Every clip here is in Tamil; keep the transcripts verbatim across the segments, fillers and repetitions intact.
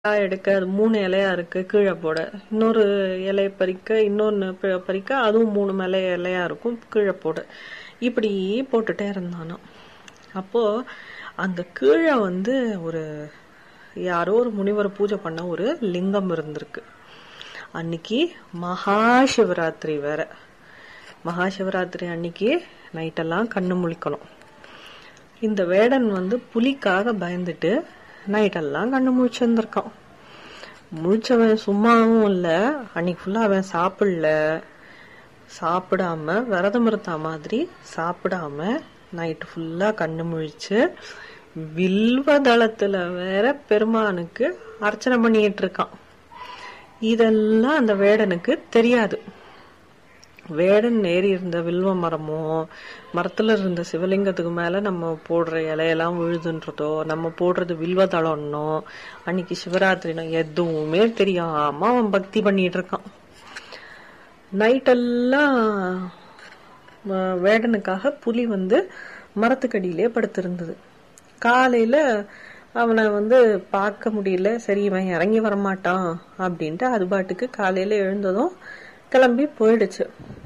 காய் எடுக்க அது மூணு இலையா இருக்கு, கீழே போட இன்னொரு இலைய பறிக்க, இன்னொன்னு ப- பறிக்க அதுவும் மூணு மேலே இலையா இருக்கும், கீழே போட இப்படி போட்டுட்டே இருந்தானோ. அப்போ அங்க கீழே வந்து ஒரு யாரோ ஒரு முனிவர் பூஜை பண்ண ஒரு லிங்கம் இருந்திருக்கு. அன்னைக்கு மகா சிவராத்திரி வேற. மகா சிவராத்திரி அன்னைக்கு நைட்டெல்லாம் கண்ணு முழிக்கணும். இந்த வேடன் வந்து புலிக்காக பயந்துட்டு நைட்டெல்லாம் கண்ணு முழிச்சிருந்திருக்கான். முழிச்சவன் சும்மாவும் இல்ல, அன்னைக்கு ஃபுல்லா அவன் சாப்பிடல, சாப்பிடாம விரதம் இருந்த மாதிரி சாப்பிடாம நைட்டு ஃபுல்லா கண்ணு முழிச்சு வில்வதளத்துல வேற பெருமானுக்கு அர்ச்சனை பண்ணிட்டு இருக்கான். இதெல்லாம் அந்த வேடனுக்கு தெரியாது. வேடன் ஏறி இருந்த வில்வ மரமோ, மரத்துல இருந்த சிவலிங்கத்துக்கு மேல நம்ம போடுற இலையெல்லாம் விழுதுன்றதோ, நம்ம போடுறது வில்வதளம்னோ, அன்னைக்கு சிவராத்திரினோ எதுவுமே தெரியாம அவன் பக்தி பண்ணிட்டு இருக்கான். நைட்டெல்லாம் அஹ், வேடனுக்காக புலி வந்து மரத்துக்கடியிலே படுத்திருந்தது. காலையில அவனை வந்து பார்க்க முடியல, சரி இவன் இறங்கி வரமாட்டான் அப்படின்ட்டு அது பாட்டுக்கு காலையில எழுந்ததும் கிளம்பி போயிடுச்சு.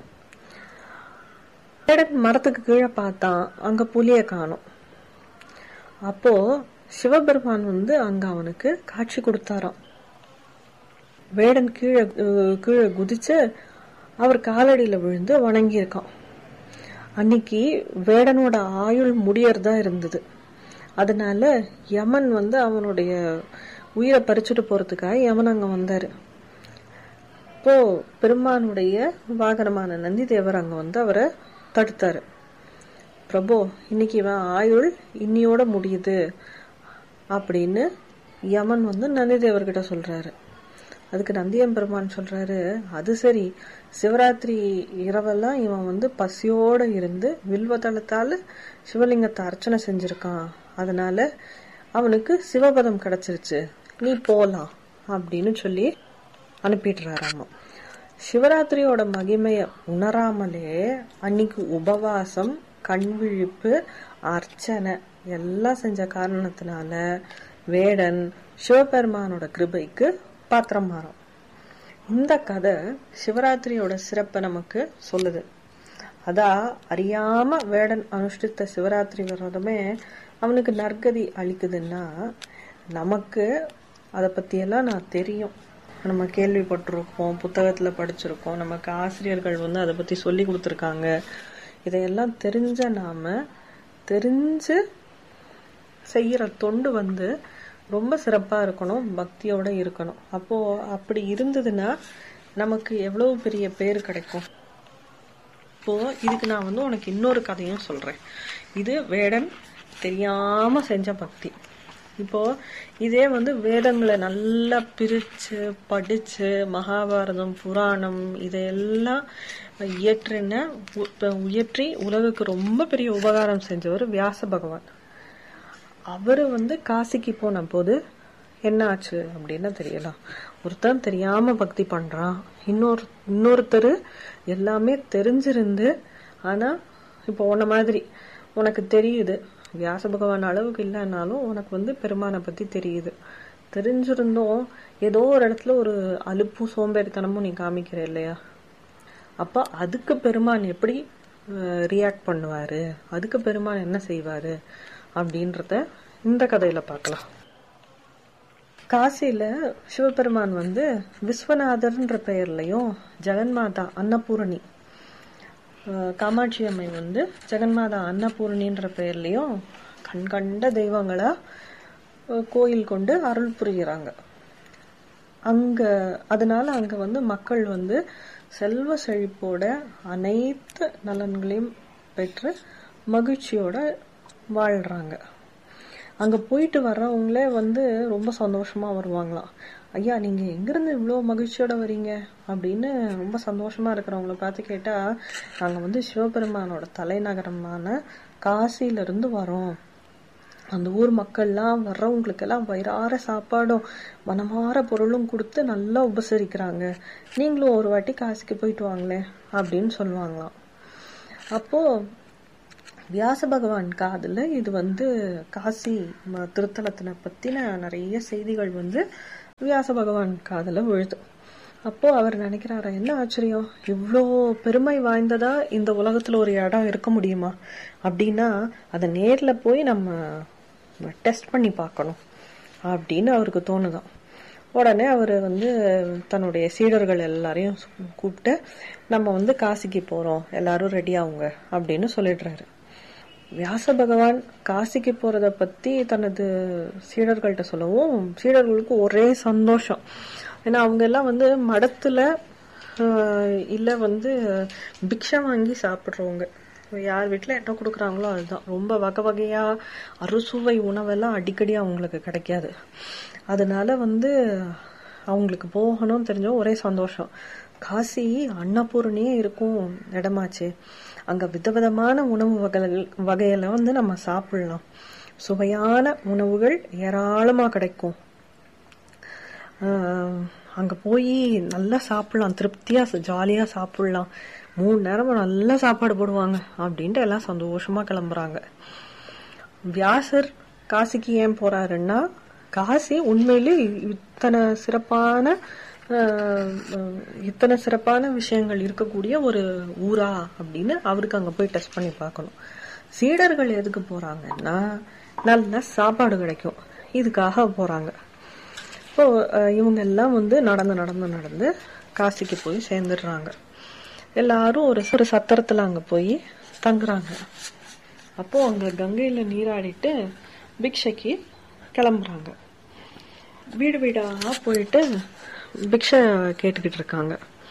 வேடன் மரத்துக்கு கீழே பார்த்தான், அங்க புலிய காணோம். அப்போ சிவபெருமான் வந்து அங்க அவனுக்கு காட்சி கொடுத்தாராம். வேடன் கீழே அஹ், கீழே குதிச்சு அவர் காலடியில விழுந்து வணங்கி இருக்கான். அன்னைக்கு வேடனோட ஆயுள் முடியறதா இருந்தது. அதனால யமன் வந்து அவனுடைய உயிரை பறிச்சுட்டு போறதுக்காக யமன் அங்க வந்தாரு. இப்போ பெருமானுடைய வாகனமான நந்தி தேவர் அங்க வந்து அவரை தடுத்தாரு. பிரபு, இன்னைக்கு இவன் ஆயுள் இன்னியோட முடியுது அப்படின்னு யமன் வந்து நந்தி தேவர்கிட்ட சொல்றாரு. அதுக்கு நந்தியம் பெருமான் சொல்றாரு, அது சரி, சிவராத்திரி இரவெல்லாம் இவன் வந்து பசியோட இருந்து வில்வதளத்தால சிவலிங்கத்தை அர்ச்சனை செஞ்சிருக்கான், அதனால அவனுக்கு சிவபதம் கிடைச்சிருச்சு, நீ போலாம் அப்படின்னு சொல்லி அனுப்பிடுறாராமா. சிவராத்திரியோட மகிமைய உணராமலே அன்னைக்கு உபவாசம், கண் விழிப்பு, அர்ச்சனை எல்லாம் செஞ்ச காரணத்தினால வேடன் சிவபெருமானோட கிருபைக்கு பாத்திரம் மாறும். இந்த கதை சிவராத்திரியோட சிறப்பை நமக்கு சொல்லுது. அதா அறியாம வேடன் அனுஷ்டித்த சிவராத்திரி விரதமே அவனுக்கு நற்கதி அளிக்குதுன்னா, நமக்கு அதை பத்தியெல்லாம் நான் தெரியும், நம்ம கேள்விப்பட்டிருப்போம், புத்தகத்துல படிச்சிருக்கோம், நமக்கு ஆசிரியர்கள் வந்து அதை பத்தி சொல்லி கொடுத்துருக்காங்க. இதையெல்லாம் தெரிஞ்ச நாம தெரிஞ்சு செய்யற தொண்டு வந்து ரொம்ப சிறப்பா இருக்கணும், பக்தியோட இருக்கணும். அப்போ அப்படி இருந்ததுன்னா நமக்கு எவ்வளவு பெரிய பேர் கிடைக்கும். இப்போ இதுக்கு நான் வந்து உனக்கு இன்னொரு கதையும் சொல்றேன். இது வேடன் தெரியாம செஞ்ச பக்தி. இப்போ இதே வந்து வேதங்களை நல்லா பிரிச்சு படிச்சு மகாபாரதம், புராணம் இதையெல்லாம் இயற்றின உயற்றி உலகுக்கு ரொம்ப பெரிய உபகாரம் செஞ்சவர் வியாச பகவான். அவரு வந்து காசிக்கு போன போது என்ன ஆச்சு அப்படின்னு தெரியலாம். ஒருத்தன் தெரியாம பக்தி பண்றான், இன்னொரு இன்னொருத்தர் எல்லாமே தெரிஞ்சிருந்து, ஆனா இப்போ உன்ன மாதிரி உனக்கு தெரியுது, வியாச பகவான் அளவுக்கு இல்லைன்னாலும் உனக்கு வந்து பெருமானை பத்தி தெரியுது, தெரிஞ்சிருந்தோம் ஏதோ ஒரு இடத்துல ஒரு அலுப்பும் சோம்பேறித்தனமும் நீ காமிக்கிற இல்லையா, அப்ப அதுக்கு பெருமான் எப்படி ரியாக்ட் பண்ணுவாரு, அதுக்கு பெருமான் என்ன செய்வாரு அப்படின்றத இந்த கதையில பார்க்கலாம். காசியில சிவபெருமான் வந்து விஸ்வநாதர்ன்ற பெயர்லயும், ஜெகன்மாதா அன்னபூரணி காமாட்சி அம்மை வந்து ஜெகன்மாதா அன்னபூரணின்ற பெயர்லயும் கண்கண்ட தெய்வங்களா கோயில் கொண்டு அருள் புரிகிறாங்க அங்க. அதனால அங்க வந்து மக்கள் வந்து செல்வ செழிப்போட அனைத்து நலன்களையும் பெற்று மகிழ்ச்சியோட வாழ்றாங்க. அங்க போயிட்டு வர்றவங்களே வந்து ரொம்ப சந்தோஷமா வருவாங்களாம். ஐயா, நீங்க எங்கிருந்து இவ்வளவு மகிழ்ச்சியோட வரீங்க அப்படின்னு ரொம்ப சந்தோஷமா இருக்கிறவங்கள பார்த்து கேட்டா, நாங்க வந்து சிவபெருமானோட தலைநகரமான காசில இருந்து வரோம், அந்த ஊர் மக்கள்லாம் வர்றவங்களுக்கு எல்லாம் வயிறார சாப்பாடும் மனமாற பொருளும் கொடுத்து நல்லா உபசரிக்கிறாங்க, நீங்களும் ஒரு வாட்டி காசிக்கு போயிட்டு வாங்களேன் அப்படின்னு சொல்லுவாங்களாம். அப்போ வியாச பகவான் காதுல இது வந்து காசி திருத்தலத்தின பத்தின நிறைய செய்திகள் வந்து வியாச பகவான் காதுல விழுது. அப்போ அவர் நினைக்கிறாரா, என்ன ஆச்சரியம், இவ்வளோ பெருமை வாய்ந்ததா இந்த உலகத்துல ஒரு இடம் இருக்க முடியுமா அப்படின்னா அதை நேர்ல போய் நம்ம டெஸ்ட் பண்ணி பார்க்கணும் அப்படின்னு அவருக்கு தோணுதான். உடனே அவர் வந்து தன்னுடைய சீடர்கள் எல்லாரையும் கூப்பிட்டு நம்ம வந்து காசிக்கு போறோம், எல்லாரும் ரெடி ஆகுங்க அப்படின்னு சொல்லிடுறாரு. வியாச பகவான் காசிக்கு போறத பத்தி தனது சீடர்கள்ட்ட சொல்லவும் சீடர்களுக்கு ஒரே சந்தோஷம். ஏன்னா அவங்க எல்லாம் வந்து மடத்துல இல்ல வந்து பிக்ஷை வாங்கி சாப்பிடுறவங்க. யார் வீட்டுல என்ன கொடுக்குறாங்களோ அதுதான். ரொம்ப வகை வகையா அறுசுவை உணவெல்லாம் அடிக்கடி அவங்களுக்கு கிடைக்காது. அதனால வந்து அவங்களுக்கு போகணும்னு தெரிஞ்ச ஒரே சந்தோஷம். காசி அன்னபூரணியே இருக்கும் இடமாச்சு, அங்க விதவிதமான உணவு வகைகள் வகையில வந்து நம்ம சாப்பிடலாம், சுவையான உணவுகள் ஏராளமா கிடைக்கும், ஆஹ் அங்க போய் நல்லா சாப்பிடலாம், திருப்தியா ஜாலியா சாப்பிடலாம், மூணு நேரமும் நல்லா சாப்பாடு போடுவாங்க அப்படின்ட்டு எல்லாம் சந்தோஷமா கிளம்புறாங்க. வியாசர் காசிக்கு ஏன் போறாருன்னா, காசி உண்மையிலே இத்தனை சிறப்பான இத்தனை சிறப்பான விஷயங்கள் இருக்கக்கூடிய ஒரு ஊரா அப்படின்னு அவருக்கு அங்க போய் டெஸ்ட் பண்ணி பார்க்கணும். சீடர்கள் எதுக்கு போறாங்கன்னா நல்ல சாப்பாடு கிடைக்கும், இதுக்காக போறாங்க. இப்போ இவங்க எல்லாம் வந்து நடந்து நடந்து நடந்து காசிக்கு போய் சேர்ந்துடுறாங்க. எல்லாரும் ஒரு ஒரு சத்திரத்துல அங்க போய் தங்குறாங்க. அப்போ அங்க கங்கையில நீராடிட்டு பிக்ஷைக்கு கிளம்புறாங்க. வீடு வீடா போயிட்டு பிக்ஷை கேட்டுக்கிட்டு இருக்காங்க.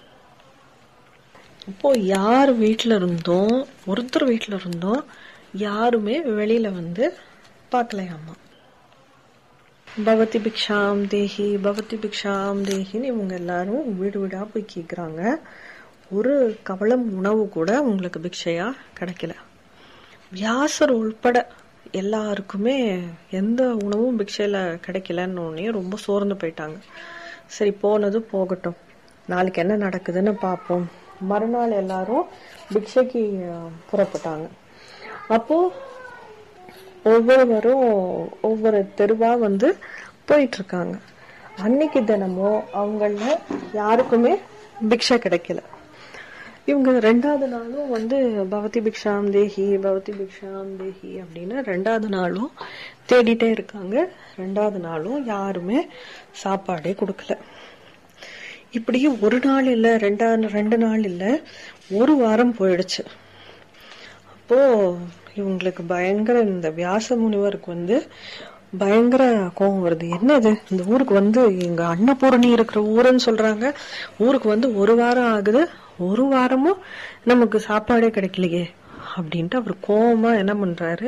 அப்போ யார் வீட்டுல இருந்தோம், ஒருத்தர் வீட்டுல இருந்தோம், யாருமே வெளியில வந்து பாக்கலையாமா. பவதி பிக்ஷாம் தேஹி பவதி பிக்ஷாம் தேஹின்னு இவங்க எல்லாரும் வீடு வீடா போய் கேக்குறாங்க. ஒரு கவளம் உணவு கூட உங்களுக்கு பிக்ஷையா கிடைக்கல. வியாசர் உள்பட எல்லாருக்குமே எந்த உணவும் பிக்ஷையில கிடைக்கலன்னு ரொம்ப சோர்ந்து போயிட்டாங்க. சரி, போனது போகட்டும், நாளைக்கு என்ன நடக்குதுன்னு பார்ப்போம். மறுநாள் எல்லாரும் பிக்ஷைக்கு புறப்பட்டாங்க. அப்போ ஒவ்வொருவரும் ஒவ்வொரு தெருவா வந்து போயிட்டு இருக்காங்க. அன்னைக்கு தினமும் அவங்கள யாருக்குமே பிக்ஷை கிடைக்கல. இவங்க ரெண்டாவது நாளும் வந்து பவதி பிக்ஷாம் தேஹி பவதி பிக்ஷாம் தேஹி அப்படின்னு ரெண்டாவது நாளும் தேடிட்டே இருக்காங்க. ரெண்டாவது நாளும் யாருமே சாப்பாடே கொடுக்கல. இப்படி ஒரு நாள் இல்ல, ரெண்டா ரெண்டு நாள் இல்ல, ஒரு வாரம் போயிடுச்சு. அப்போ இவங்களுக்கு பயங்கர, இந்த வியாச முனிவருக்கு வந்து பயங்கர கோபம் வருது. என்னது, இந்த ஊருக்கு வந்து எங்க அன்னபூரணி இருக்கிற ஊருன்னு சொல்றாங்க, ஊருக்கு வந்து ஒரு வாரம் ஆகுது, ஒரு வாரமும் நமக்கு சாப்பாடே கிடைக்கலையே அப்படின்ட்டு அவர் கோபமா என்ன பண்றாரு,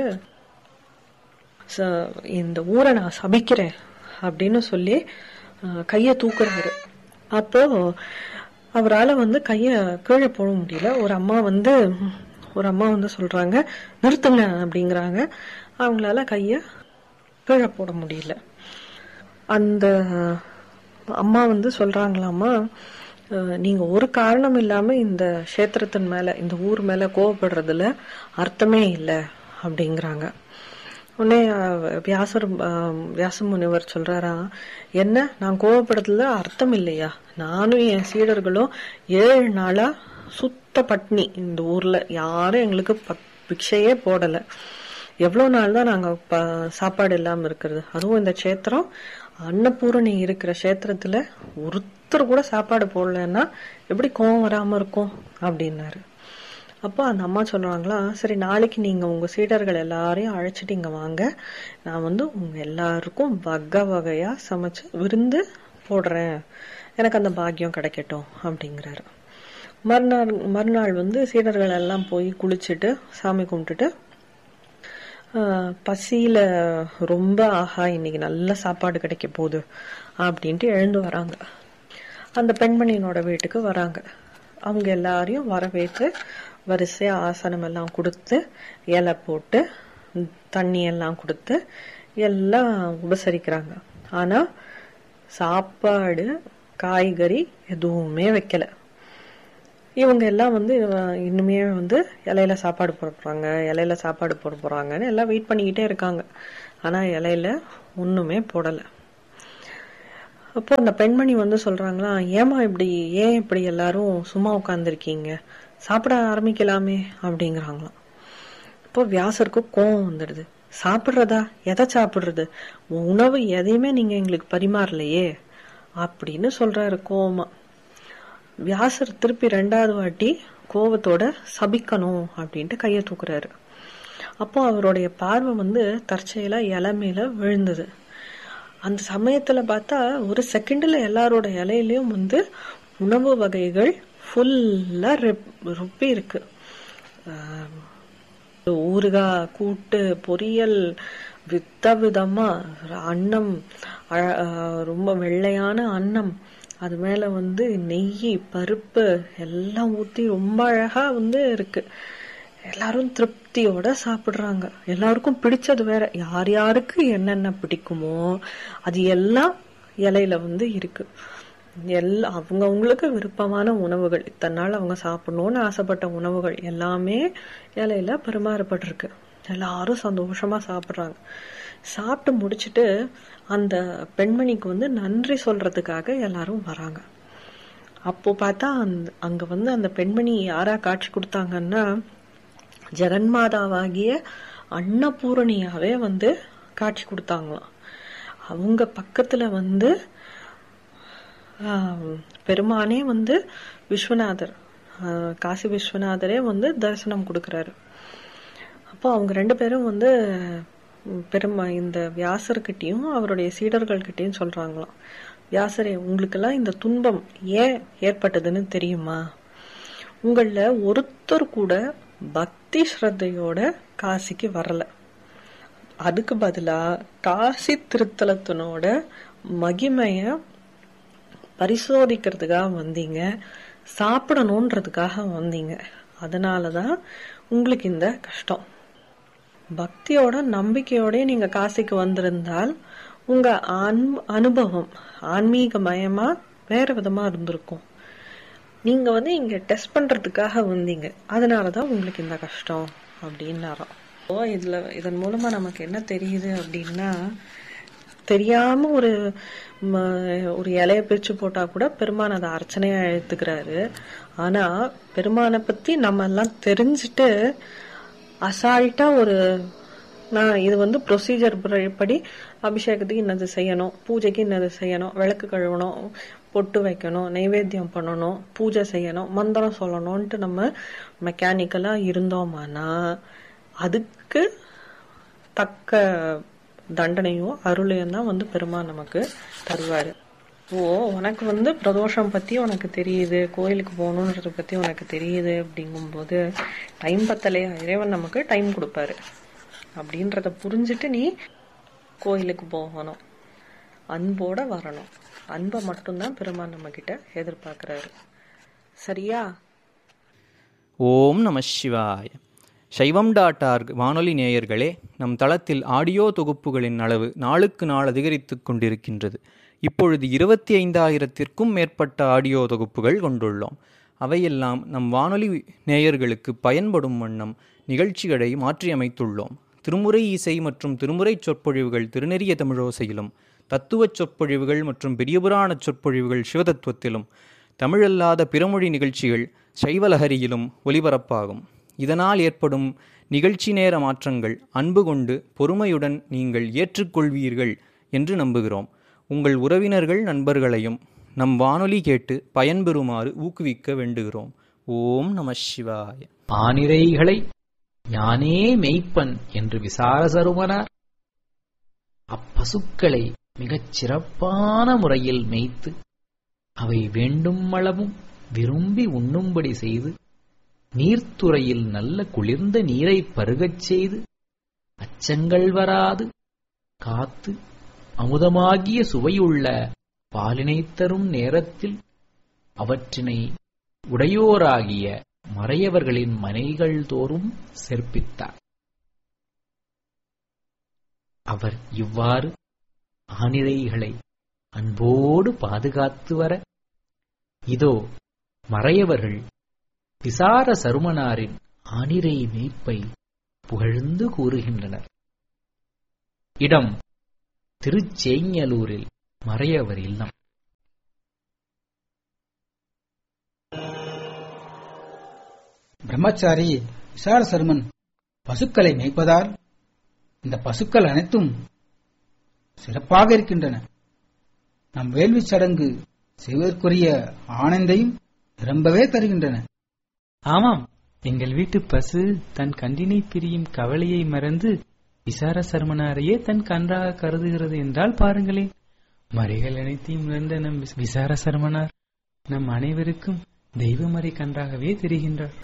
இந்த ஊரை நான் சபிக்கிறேன் அப்படின்னு சொல்லி கைய தூக்குறாரு. அப்போ அவரால் வந்து கைய கீழே போட முடியல. ஒரு அம்மா வந்து ஒரு அம்மா வந்து சொல்றாங்க நிறுத்துங்க அப்படிங்கிறாங்க. அவங்களால கைய கீழே போட முடியல. அந்த அம்மா வந்து சொல்றாங்களாமா, நீங்க ஒரு காரணம் இல்லாம இந்த கஷேத்திரத்தின் மேல, இந்த ஊர் மேல கோவப்படுறதுல அர்த்தமே இல்லை அப்படிங்கிறாங்க. உடனே வியாசர் வியாச முனிவர் சொல்றாரா, என்ன நான் கோவப்படுறதுல அர்த்தம் இல்லையா, நானும் என் சீடர்களும் ஏழு நாளா சுத்த பட்னி, இந்த ஊர்ல யாரும் எங்களுக்கு பிக்ஷையே போடல, எவ்வளவு நாள் தான் நாங்க சாப்பாடு இல்லாம இருக்கிறது, அதுவும் இந்த கஷேத்திரம் அன்னபூரணி இருக்கிற கஷேத்திரத்துல ஒருத்தர் கூட சாப்பாடு போடலன்னா எப்படி கோவம் வராம இருக்கும் அப்படின்னாரு. அப்போ அந்த அம்மா சொல்றாங்களா, சரி நாளைக்கு நீங்க உங்க சீடர்கள் எல்லாரையும் அழைச்சிட்டு இங்க வாங்க, நான் வந்து உங்க எல்லாருக்கும் வகை வகையா சமைச்சு விருந்து போடுறேன், எனக்கு அந்த பாக்கியம் கிடைக்கட்டும் அப்படிங்கிறாரு. மறுநாள் மறுநாள் வந்து சீடர்கள் எல்லாம் போய் குளிச்சுட்டு சாமி கும்பிட்டுட்டு ஆஹ் பசியில ரொம்ப ஆஹா இன்னைக்கு நல்ல சாப்பாடு கிடைக்க போகுது அப்படின்ட்டு எழுந்து வராங்க. அந்த பெண்மணியினோட வீட்டுக்கு வராங்க. அவங்க எல்லாரையும் வரவேற்று வரிசையா ஆசனம் எல்லாம் கொடுத்து இலை போட்டு தண்ணி எல்லாம் கொடுத்து எல்லாம் உபசரிக்கிறாங்க. ஆனா சாப்பாடு காய்கறி எதுவுமே வைக்கல. இவங்க எல்லாம் வந்து இன்னுமே வந்து இலையில சாப்பாடு போட போறாங்க, இலையில சாப்பாடு போட போறாங்கன்னு எல்லாம் வெயிட் பண்ணிக்கிட்டே இருக்காங்க. ஆனா இலையில ஒண்ணுமே போடல. அப்போ அந்த பெண்மணி வந்து சொல்றாங்களா, ஏமா இப்படி ஏன் இப்படி எல்லாரும் சும்மா உட்கார்ந்துருக்கீங்க, சாப்பிட ஆரம்பிக்கலாமே அப்படிங்கிறாங்களாம். இப்போ வியாசருக்கு கோவம் வந்துடுது. சாப்பிடுறதா, எதை சாப்பிடுறது, உணவு எதையுமே நீங்க எங்களுக்கு பரிமாறலையே அப்படின்னு சொல்றாரு கோவமா. வியாசர் திருப்பி ரெண்டாவது வாட்டி கோவத்தோட சபிக்கணும் அப்படின்ட்டு கைய தூக்குறாரு. அப்போ அவருடைய பார்வை வந்து தற்செயலா இலை மேல விழுந்தது. அந்த சமயத்துல பார்த்தா ஒரு செகண்ட்ல எல்லாரோட இலையிலயும் வந்து உணவு வகைகள் ஃபுல்லா ரொப்பி இருக்கு. ஊறுகாய், கூட்டு, பொரியல், வித்த விதமா அன்னம், ரொம்ப வெள்ளையான அன்னம், அது மேல வந்து நெய், பருப்பு எல்லாம் ஊத்தி ரொம்ப அழகா வந்து இருக்கு. எல்லாரும் திருப்தியோட சாப்பிடுறாங்க. எல்லாருக்கும் பிடிச்சது வேற, யார் யாருக்கு என்னென்ன பிடிக்குமோ அது எல்லாம் இலையில வந்து இருக்கு. எல்லா அவங்க அவங்களுக்கு விருப்பமான உணவுகள், இத்தனை நாள் அவங்க சாப்பிடணும்னு ஆசைப்பட்ட உணவுகள் எல்லாமே இலையில பரிமாறப்பட்டிருக்கு. எல்லாரும் சந்தோஷமா சாப்பிடுறாங்க. சாப்பிட்டு முடிச்சுட்டு அந்த பெண்மணிக்கு வந்து நன்றி சொல்றதுக்காக எல்லாரும் வராங்க. அப்போ பார்த்தா அங்க வந்து அந்த பெண்மணி யாரா காட்சி கொடுத்தாங்கன்னா, ஜெகன்மாதாவாகிய அன்னபூரணியாவே வந்து காட்சி கொடுத்தாங்களாம். அவங்க பக்கத்துல வந்து பெருமானே வந்து விஸ்வநாதர், காசி விஸ்வநாதரே வந்து தரிசனம் கொடுக்கறாரு. அப்போ அவங்க ரெண்டு பேரும் வந்து பெருமா இந்த வியாசர்கிட்டையும் அவருடைய சீடர்கள் கிட்டையும் சொல்றாங்களாம், வியாசரே, உங்களுக்கெல்லாம் இந்த துன்பம் ஏன் ஏற்பட்டதுன்னு தெரியுமா? உங்கள ஒருத்தர் கூட பக்தி ஸ்ரத்தையோட காசிக்கு வரல. அதுக்கு பதிலா காசி திருத்தலத்தினோட மகிமைய பரிசோதிக்கிறதுக்காக வந்தீங்க, சாப்பிடணும்ன்றதுக்காக வந்தீங்க. அதனாலதான் உங்களுக்கு இந்த கஷ்டம். பக்தியோட நம்பிக்கையோட நீங்க காசிக்கு வந்திருந்தால் உங்க அனுபவம் ஆன்மீகமயமா வேற விதமா இருந்திருக்கும். நீங்க வந்து இங்க டெஸ்ட் பண்றதுக்காக வந்தீங்க, அதனாலதான் உங்களுக்கு இந்த கஷ்டம் அப்படின்னாராம். இதுல இதன் மூலமா நமக்கு என்ன தெரியுது அப்படின்னா, தெரியாம ஒரு ஒரு இலைய பிரிச்சு போட்டா கூட பெருமான் அதை அர்ச்சனையா எடுத்துக்கிறாரு. ஆனா பெருமானை பத்தி நம்ம எல்லாம் தெரிஞ்சுட்டு அசால்ட்டா ஒரு நான் இது வந்து ப்ரொசீஜர் படி அபிஷேகத்துக்கு இன்னது செய்யணும், பூஜைக்கு இன்னது செய்யணும், விளக்கு கழுவணும், பொட்டு வைக்கணும், நைவேத்தியம் பண்ணணும், பூஜை செய்யணும், மந்திரம் சொல்லணும்ட்டு நம்ம மெக்கானிக்கலா இருந்தோமானா அதுக்கு தக்க தண்டனையும் அருளையும் தான் வந்து பெருமான் நமக்கு தருவாரு. ஓ, உனக்கு வந்து பிரதோஷம் பத்தி உனக்கு தெரியுது, கோயிலுக்கு போகணுன்றத பத்தி உனக்கு தெரியுது அப்படிங்கும் போது டைம் பத்தலையா, இறைவன் நமக்கு டைம் கொடுப்பாரு அப்படின்றத புரிஞ்சுட்டு நீ கோயிலுக்கு போகணும், அன்போட வரணும். அன்பை மட்டும்தான் பெருமான் நம்ம கிட்ட எதிர்பார்க்கிறாரு. சரியா? ஓம் நம சிவாய. சைவம் டாட் ஆர்க் வானொலி நேயர்களே, நம் தளத்தில் ஆடியோ தொகுப்புகளின் அளவு நாளுக்கு நாள் அதிகரித்து கொண்டிருக்கின்றது. இப்பொழுது இருபத்தி ஐந்தாயிரத்திற்கும் மேற்பட்ட ஆடியோ தொகுப்புகள் கொண்டுள்ளோம். அவையெல்லாம் நம் வானொலி நேயர்களுக்கு பயன்படும் வண்ணம் நிகழ்ச்சிகளை மாற்றியமைத்துள்ளோம். திருமுறை இசை மற்றும் திருமுறை சொற்பொழிவுகள் திருநெறிய தமிழோசையிலும், தத்துவச் சொற்பொழிவுகள் மற்றும் பெரியபுராண சொற்பொழிவுகள் சிவதத்துவத்திலும், தமிழல்லாத பிறமொழி நிகழ்ச்சிகள் சைவலஹரியிலும் ஒலிபரப்பாகும். இதனால் ஏற்படும் நிகழ்ச்சி நேர மாற்றங்கள் அன்பு கொண்டு பொறுமையுடன் நீங்கள் ஏற்றுக்கொள்வீர்கள் என்று நம்புகிறோம். உங்கள் உறவினர்கள் நண்பர்களையும் நம் வானொலி கேட்டு பயன்பெறுமாறு ஊக்குவிக்க வேண்டுகிறோம். ஓம் நம சிவாய. ஆனிரைகளை யானே மெய்ப்பன் என்று விசாரசருமனார் அப்பசுக்களை மிகச் சிறப்பான முறையில் மேய்த்து அவை வேண்டும் அளவும் விரும்பி உண்ணும்படி செய்து நீர்த்துறையில் நல்ல குளிர்ந்த நீரை பருகச் செய்து அச்சங்கள் வராது காத்து அமுதமாகிய சுவையுள்ள பாலினை தரும் நேரத்தில் அவற்றினை உடையோராகிய மறையவர்களின் மனைகள் தோறும் சேர்ப்பித்தார். அவர் இவ்வாறு ஆனிரைகளை அன்போடு பாதுகாத்து வர இதோ மறையவர்கள் விசார சருமனாரின் ஆனிரை மேய்ப்பை புகழ்ந்து கூறுகின்றனர். இடம் திருச்சேஞ்சலூரில் மறையவர் இல்லம். பிரம்மச்சாரி விசார சருமன் பசுக்களை மேய்ப்பதால் இந்த பசுக்கள் அனைத்தும் சிறப்பாக இருக்கின்றன. நம் வேள்வி சடங்கு செய்வதற்குரிய ஆனந்தையும் நிரம்பவே தருகின்றன. ஆமாம், எங்கள் வீட்டு பசு தன் கன்றினை பிரியும் கவலையை மறந்து விசார சர்மனாரையே தன் கன்றாக கருதுகிறது என்றால் பாருங்களேன். மறைகள் அனைத்தையும் இழந்த நம் விசார சர்மனார் நம் அனைவருக்கும் தெய்வமறை கன்றாகவே தெரிகின்றார்.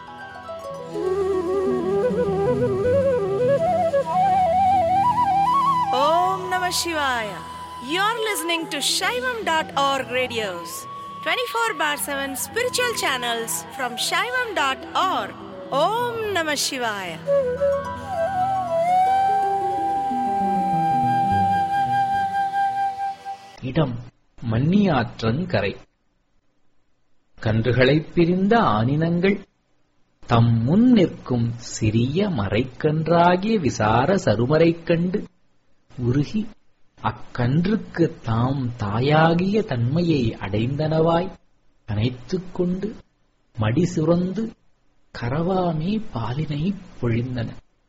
Om Namah Shivaya. You're listening to Shaivam dot org radios, twenty-four bar seven spiritual channels from Shaivam dot org. Om Namah Shivaya. இடம் மன்னியாற்றங்கரை. கன்றுகளைப் பிரிந்த ஆனினங்கள் தம் முன் நிற்கும் சிறிய மறைக்கன்றாகிய விசார சருமரைக் கண்டு உருகி அக்கன்றுக்கு தாம் தாயாகிய தன்மையை அடைந்தனவாய் அணைத்துக் கொண்டு மடி சுரந்து கரவாமே பாலினை பொழிந்தன.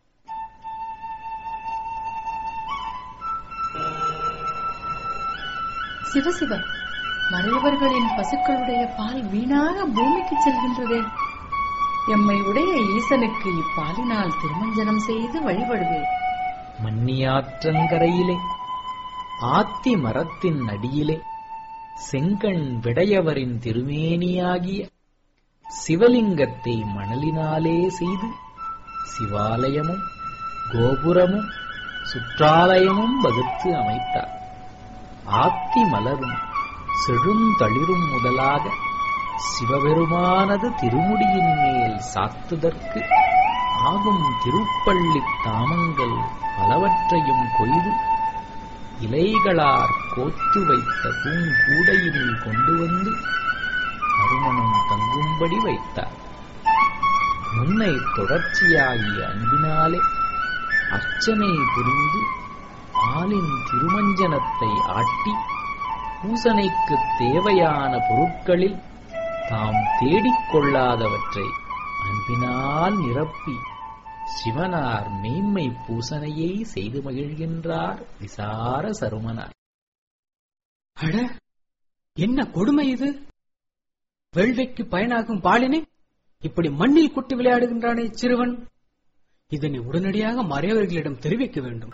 சிவசிவ, மறையவர்களின் பசுக்களுடைய பால் வீணாக பூமிக்கு செல்கின்றதே. எம்மை உடைய ஈசனுக்கு இப்பாலினால் திருமஞ்சனம் செய்து வழிபடுவேன். மன்னியாற்றங்கரையிலே ஆத்தி மரத்தின் அடியிலே செங்கண் விடையவரின் திருமேனியாகிய சிவலிங்கத்தை மணலினாலே செய்து சிவாலயமும் கோபுரமும் சுற்றாலயமும் வகுத்து அமைத்தார். ஆத்தி மலரும் செழுந்தளிரும் முதலாக சிவபெருமானது திருமுடியின் மேல் சாத்துதற்கு ஆகும் திருப்பள்ளி தாமங்கள் பலவற்றையும் கொய்து இலைகளார் கோத்து வைத்த பூங்கூடையில் கொண்டு வந்து மறுமணம் தங்கும்படி வைத்தார். முன்னை தொடர்ச்சியாகிய அன்பினாலே அர்ச்சனை புரிந்து ஆலின் திருமஞ்சனத்தை ஆட்டி பூசனைக்கு தேவையான பொருட்களில் தாம் தேடிக்கொள்ளாதவற்றை அன்பினால் நிரப்பி சிவனார் மேன்மை பூசனையை செய்து மகிழ்கின்றார் விசார சருமனார். அட, என்ன கொடுமை இது! வேள்விக்கு பயனாகும் பாலினை இப்படி மண்ணில் கொட்டி விளையாடுகின்றானே சிறுவன். இதனை உடனடியாக மறையவர்களிடம் தெரிவிக்க வேண்டும்.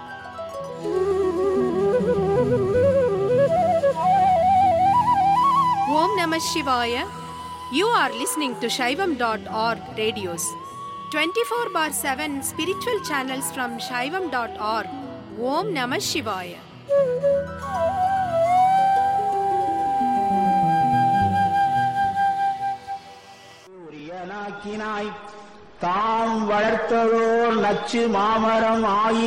Om Namah Shivaya. You are listening to Shaivam dot org radios, twenty-four bar seven spiritual channels from Shaivam dot org. Om Namah Shivaya. தாம் வளர்த்ததோர் நச்சு மாமரம் ஆயி